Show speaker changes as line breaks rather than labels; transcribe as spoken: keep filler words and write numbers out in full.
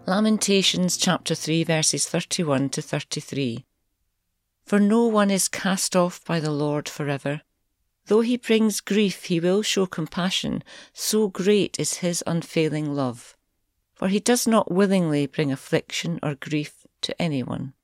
Lamentations chapter three verses thirty-one to thirty-three. For no one is cast off by the Lord forever. Though he brings grief, he will show compassion, so great is his unfailing love. For he does not willingly bring affliction or grief to anyone.